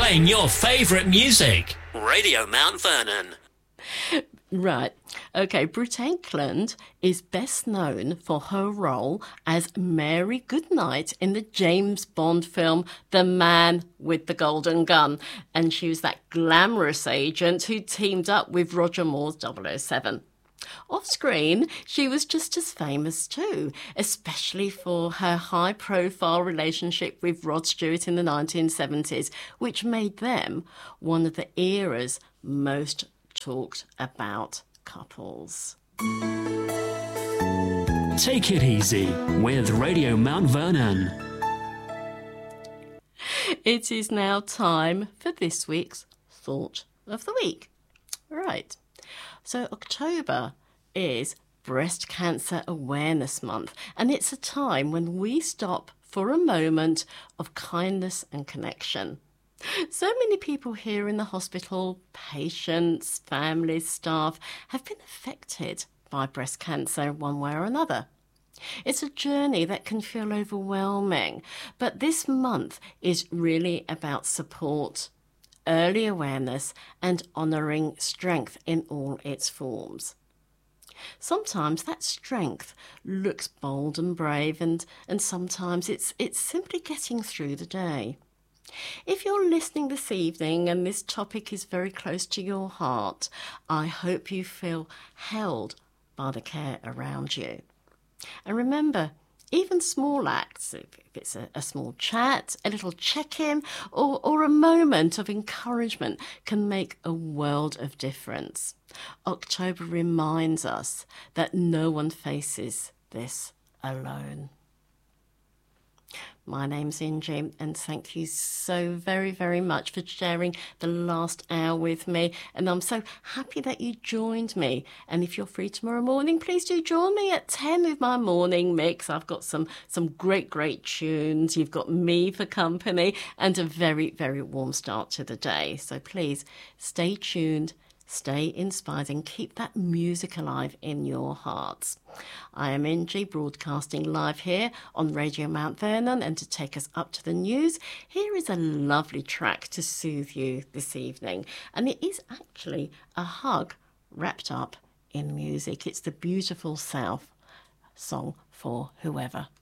Playing your favourite music. Radio Mount Vernon. Right. Okay, Britt Ekland is best known for her role as Mary Goodnight in the James Bond film The Man with the Golden Gun. And she was that glamorous agent who teamed up with Roger Moore's 007. Off-screen, she was just as famous too, especially for her high-profile relationship with Rod Stewart in the 1970s, which made them one of the era's most talked about couples. Take it easy with Radio Mount Vernon. It is now time for this week's Thought of the Week. Right. So October is Breast Cancer Awareness Month, and it's a time when we stop for a moment of kindness and connection. So many people here in the hospital, patients, families, staff, have been affected by breast cancer one way or another. It's a journey that can feel overwhelming, but this month is really about support, early awareness, and honouring strength in all its forms. Sometimes that strength looks bold and brave, and sometimes it's simply getting through the day. If you're listening this evening and this topic is very close to your heart, I hope you feel held by the care around you. And remember, even small acts, if it's a small chat, a little check-in, or a moment of encouragement, can make a world of difference. October reminds us that no one faces this alone. My name's Ingy, and thank you so very, very much for sharing the last hour with me. And I'm so happy that you joined me. And if you're free tomorrow morning, please do join me at 10 with my morning mix. I've got some great tunes. You've got me for company and a very, very warm start to the day. So please stay tuned. Stay inspired and keep that music alive in your hearts. I am Ingy, broadcasting live here on Radio Mount Vernon, and to take us up to the news, here is a lovely track to soothe you this evening. And it is actually a hug wrapped up in music. It's the Beautiful South song for whoever.